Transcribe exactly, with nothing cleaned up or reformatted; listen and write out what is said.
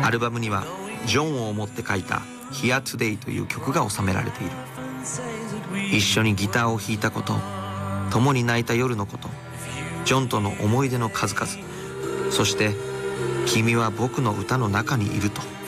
アルバムにはジョンを思って書いた Here Today という曲が収められている。一緒にギターを弾いたこと、共に泣いた夜のこと、ジョンとの思い出の数々、そして君は僕の歌の中にいると